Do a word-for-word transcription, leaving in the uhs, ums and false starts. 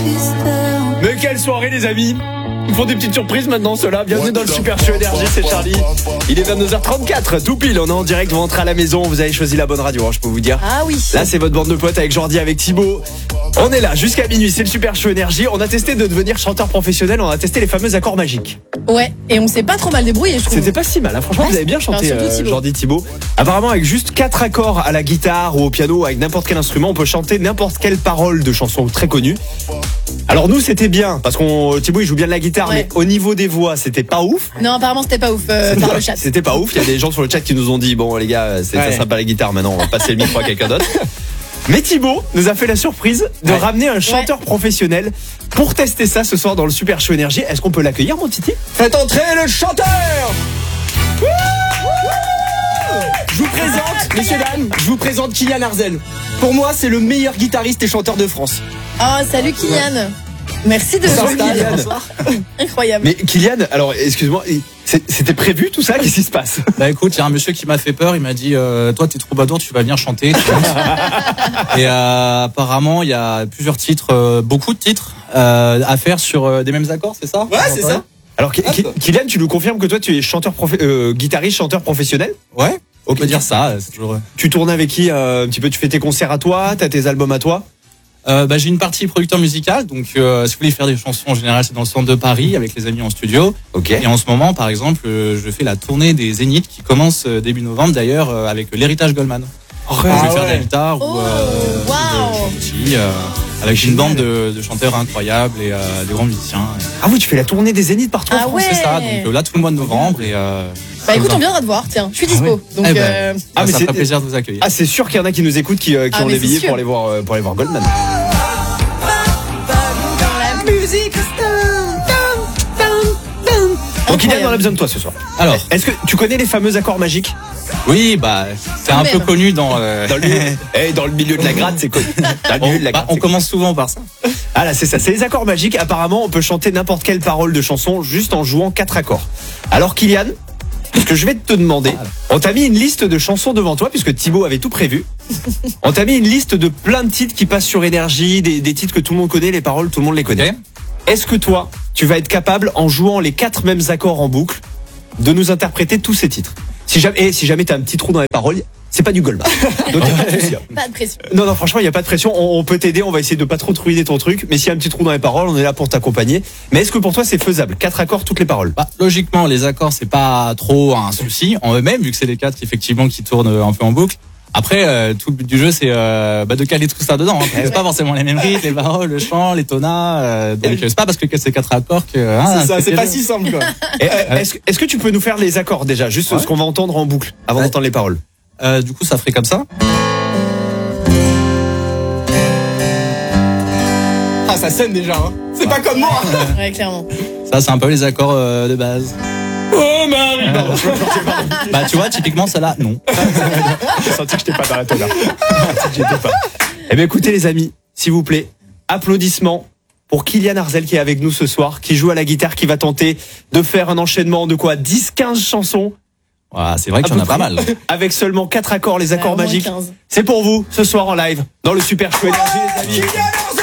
Mais quelle soirée les amis. Ils font des petites surprises maintenant ceux-là. Bienvenue dans le Super Show Énergie, c'est Charlie. Il est vingt-deux heures trente-quatre, tout pile, on est en direct, vous rentrez à la maison. Vous avez choisi la bonne radio, hein, je peux vous dire. Ah oui. Là c'est votre bande de potes avec Jordi, avec Thibaut. On est là jusqu'à minuit, c'est le Super Show Énergie. On a testé de devenir chanteur professionnel, on a testé les fameux accords magiques. Ouais, et on s'est pas trop mal débrouillé, je trouve. C'était pas si mal, hein. Franchement, ouais, vous avez bien chanté, enfin, euh, Jordi, Thibaut. Apparemment, avec juste quatre accords à la guitare ou au piano, avec n'importe quel instrument, on peut chanter n'importe quelle parole de chanson très connue. Alors nous, c'était bien, parce qu'on Thibaut, il joue bien de la guitare, ouais. Mais au niveau des voix, c'était pas ouf. Non, apparemment, c'était pas ouf euh, par le chat. C'était pas ouf. Il y a des gens sur le chat qui nous ont dit, bon les gars, c'est, ouais. Ça sera pas la guitare maintenant, on va passer le micro à quelqu'un d'autre. Mais Thibaut nous a fait la surprise de ouais. ramener un chanteur ouais. professionnel pour tester ça ce soir dans le Super Show Énergie. Est-ce qu'on peut l'accueillir, mon Titi ? Faites entrer le chanteur. Je vous présente, messieurs dames, je vous présente Kylian Arzel. Pour moi, c'est le meilleur guitariste et chanteur de France. Oh, salut Kylian. Merci de Salut Kylian. Incroyable. Mais Kylian, alors excuse-moi, c'était prévu tout ça ? Qu'est-ce qui se passe ? Bah écoute, il y a un monsieur qui m'a fait peur, il m'a dit euh, toi t'es troubadour, tu vas venir chanter. Et euh, apparemment il y a plusieurs titres, euh, beaucoup de titres euh, à faire sur euh, des mêmes accords, c'est ça ? Ouais, c'est ça. Alors Kylian, tu nous confirmes que toi tu es chanteur prof... euh, guitariste, chanteur professionnel ? Ouais. On peut dire ça, c'est toujours. Tu tournes avec qui euh, un petit peu ? Tu fais tes concerts à toi, t'as tes albums à toi ? Euh, bah, j'ai une partie producteur musical, donc euh, si vous voulez faire des chansons en général c'est dans le centre de Paris avec les amis en studio. Okay. Et en ce moment par exemple euh, je fais la tournée des Zéniths qui commence euh, début novembre d'ailleurs euh, avec l'héritage Goldman. Oh, je vais ah faire ouais. de la guitare oh, ou euh, wow. de chantilly, euh, avec une bande de, de chanteurs incroyables et euh, des grands musiciens. Ah oui, tu fais la tournée des Zéniths partout ah en France, ouais. C'est ça, donc euh, là tout le mois de novembre et euh, bah écoute, on viendra te voir, tiens, je suis dispo. Ah ouais. Donc eh ben, euh... ah, mais ça fera plaisir de vous accueillir. Ah c'est sûr qu'il y en a qui nous écoutent qui, euh, qui ah, ont les billets sûr. pour aller voir euh, pour aller voir Goldman. Donc Kylian, on a besoin de toi ce soir. Alors, est-ce que tu connais les fameux accords magiques ? Oui, bah c'est un peu connu dans euh... dans, le milieu, hey, dans le milieu de la gratte, c'est connu. Dans le milieu de la gratte, bah, on commence souvent par ça. Ah là, c'est ça, c'est les accords magiques. Apparemment, on peut chanter n'importe quelle parole de chanson juste en jouant quatre accords. Alors Kylian, ce que je vais te demander, on t'a mis une liste de chansons devant toi puisque Thibaut avait tout prévu. On t'a mis une liste de plein de titres qui passent sur Énergie, des, des titres que tout le monde connaît, les paroles, tout le monde les connaît. Okay. Est-ce que toi, tu vas être capable, en jouant les quatre mêmes accords en boucle, de nous interpréter tous ces titres ? Si jamais, et si jamais t'as un petit trou dans les paroles, c'est pas du Goldman. Donc, pas de pression. Non, non, franchement, il n'y a pas de pression. On, on peut t'aider, on va essayer de pas trop truider ton truc. Mais s'il y a un petit trou dans les paroles, on est là pour t'accompagner. Mais est-ce que pour toi, c'est faisable ? Quatre accords, toutes les paroles ? Bah, logiquement, les accords, c'est pas trop un souci. En eux-mêmes, vu que c'est les quatre, effectivement, qui tournent un peu en boucle. Après, euh, tout le but du jeu, c'est euh, bah, de caler tout ça dedans. Hein. C'est pas forcément les mêmes rythmes, les paroles, le chant, les tonats. Euh, donc, c'est pas parce que c'est quatre accords que. Hein, c'est ça, c'est pas si simple, quoi. Et, euh, est-ce, est-ce que tu peux nous faire les accords déjà, juste ouais. ce qu'on va entendre en boucle, avant ouais. d'entendre les paroles ? euh, Du coup, ça ferait comme ça. Ah, ça sonne déjà, hein. C'est ouais. pas comme moi. Ouais, clairement. Ça, c'est un peu les accords euh, de base. Oh Marie. Pardon, bah tu vois, typiquement celle-là, non. J'ai senti que j'étais pas dans la tonne. J'étais pas. Eh bien écoutez les amis, s'il vous plaît, applaudissements pour Kylian Arzel qui est avec nous ce soir, qui joue à la guitare, qui va tenter de faire un enchaînement de quoi dix quinze chansons. Ouais, c'est vrai qu'il y en a pas mal. Avec seulement quatre accords, les accords ouais, magiques. quinze. C'est pour vous ce soir en live dans le Super Show Énergie les amis.